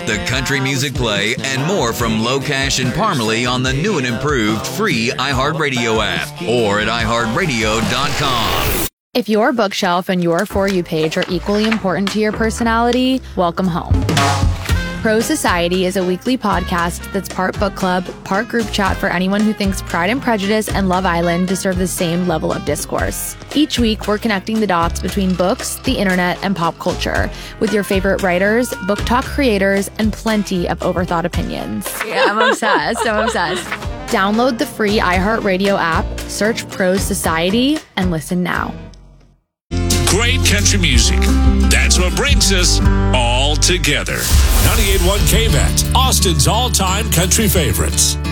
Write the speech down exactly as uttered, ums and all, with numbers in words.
the country music play, and more from Locash and Parmalee on the new and improved free iHeartRadio app or at i heart radio dot com. If your bookshelf and your For You page are equally important to your personality, welcome home. Pro Society is a weekly podcast that's part book club, part group chat for anyone who thinks Pride and Prejudice and Love Island deserve the same level of discourse. Each week, we're connecting the dots between books, the internet, and pop culture with your favorite writers, book talk creators, and plenty of overthought opinions. Yeah, I'm obsessed. I'm obsessed. Download the free iHeartRadio app, search Pro Society, and listen now. Great country music. That's what brings us all together. ninety-eight point one K B A T, Austin's all-time country favorites.